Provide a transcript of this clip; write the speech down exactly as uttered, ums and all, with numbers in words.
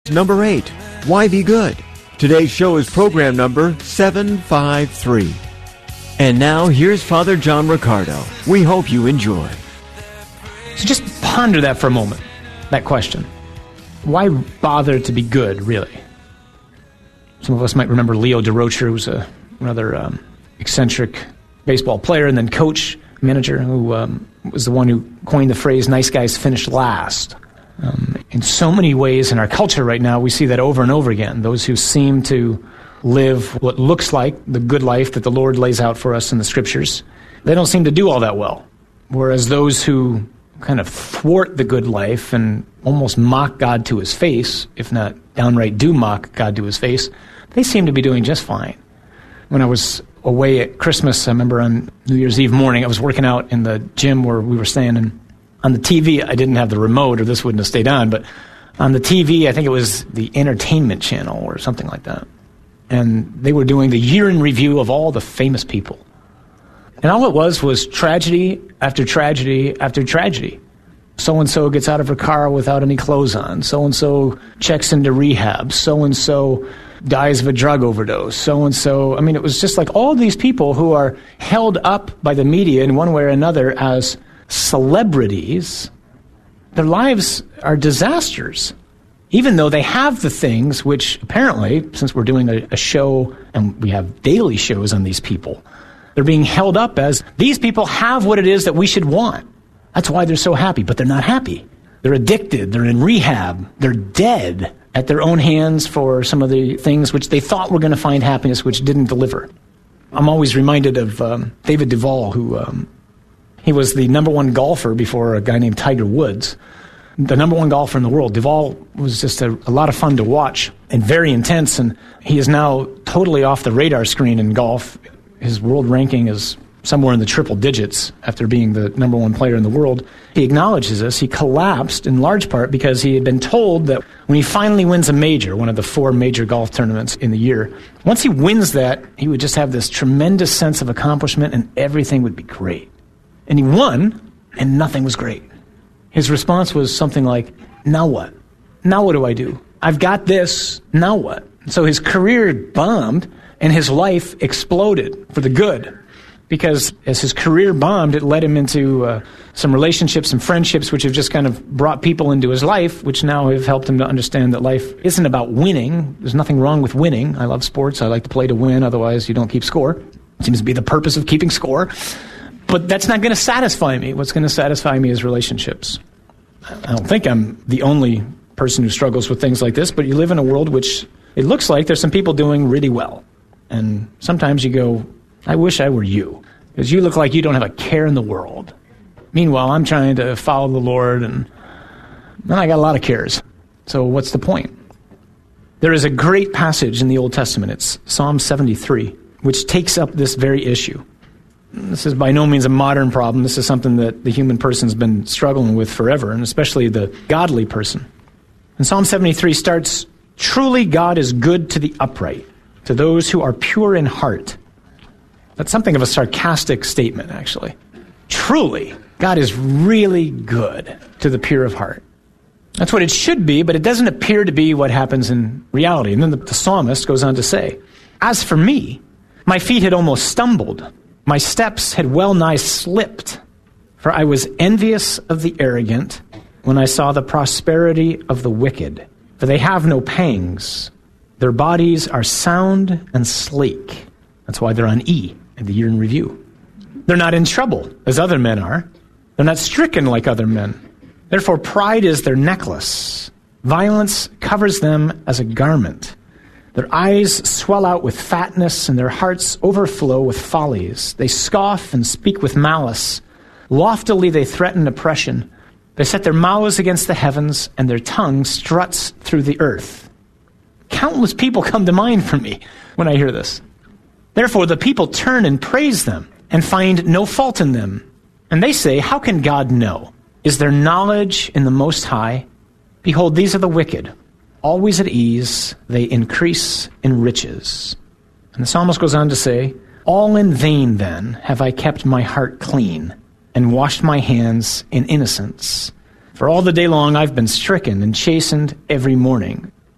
Number eight, Why Be Good? Today's show is program number seven five three. And now, here's Father John Riccardo. We hope you enjoy. So just ponder that for a moment, that question. Why bother to be good, really? Some of us might remember Leo Durocher, who's a rather um, eccentric baseball player and then coach, manager, who um, was the one who coined the phrase, nice guys finish last. Um, in so many ways in our culture right now, we see that over and over again. Those who seem to live what looks like the good life that the Lord lays out for us in the Scriptures, they don't seem to do all that well. Whereas those who kind of thwart the good life and almost mock God to his face, if not downright do mock God to his face, they seem to be doing just fine. When I was away at Christmas, I remember on New Year's Eve morning, I was working out in the gym where we were staying, and on the T V, I didn't have the remote, or this wouldn't have stayed on, but on the T V, I think it was the Entertainment Channel or something like that. And they were doing the year in review of all the famous people. And all it was was tragedy after tragedy after tragedy. So-and-so gets out of her car without any clothes on. So-and-so checks into rehab. So-and-so dies of a drug overdose. So-and-so, I mean, it was just like all these people who are held up by the media in one way or another as celebrities. Their lives are disasters, even though they have the things which apparently, since we're doing a, a show and we have daily shows on these people, they're being held up as these people have what it is that we should want. That's why they're so happy, but they're not happy. They're addicted. They're in rehab. They're dead at their own hands for some of the things which they thought were going to find happiness, which didn't deliver. I'm always reminded of um, David Duval, who um, he was the number one golfer before a guy named Tiger Woods. The number one golfer in the world. Duval was just a, a lot of fun to watch and very intense, and he is now totally off the radar screen in golf. His world ranking is somewhere in the triple digits after being the number one player in the world. He acknowledges this. He collapsed in large part because he had been told that when he finally wins a major, one of the four major golf tournaments in the year, once he wins that, he would just have this tremendous sense of accomplishment and everything would be great. And he won, and nothing was great. His response was something like, now what? Now what do I do? I've got this, now what? So his career bombed, and his life exploded for the good. Because as his career bombed, it led him into uh, some relationships and friendships which have just kind of brought people into his life, which now have helped him to understand that life isn't about winning. There's nothing wrong with winning. I love sports. I like to play to win. Otherwise, you don't keep score. It seems to be the purpose of keeping score. But that's not going to satisfy me. What's going to satisfy me is relationships. I don't think I'm the only person who struggles with things like this, but you live in a world which it looks like there's some people doing really well. And sometimes you go, I wish I were you, because you look like you don't have a care in the world. Meanwhile, I'm trying to follow the Lord, and then I got a lot of cares. So what's the point? There is a great passage in the Old Testament. It's Psalm seventy-three, which takes up this very issue. This is by no means a modern problem. This is something that the human person's been struggling with forever, and especially the godly person. And Psalm seventy-three starts, "Truly God is good to the upright, to those who are pure in heart." That's something of a sarcastic statement, actually. Truly, God is really good to the pure of heart. That's what it should be, but it doesn't appear to be what happens in reality. And then the, the psalmist goes on to say, "As for me, my feet had almost stumbled. My steps had well nigh slipped. For I was envious of the arrogant when I saw the prosperity of the wicked. For they have no pangs. Their bodies are sound and sleek." That's why they're on E in the year in review. "They're not in trouble, as other men are. They're not stricken like other men. Therefore pride is their necklace. Violence covers them as a garment. Their eyes swell out with fatness, and their hearts overflow with follies. They scoff and speak with malice. Loftily they threaten oppression. They set their mouths against the heavens, and their tongue struts through the earth." Countless people come to mind for me when I hear this. "Therefore the people turn and praise them, and find no fault in them. And they say, how can God know? Is there knowledge in the Most High? Behold, these are the wicked. Always at ease, they increase in riches." And the psalmist goes on to say, "All in vain then have I kept my heart clean, and washed my hands in innocence. For all the day long I've been stricken and chastened every morning.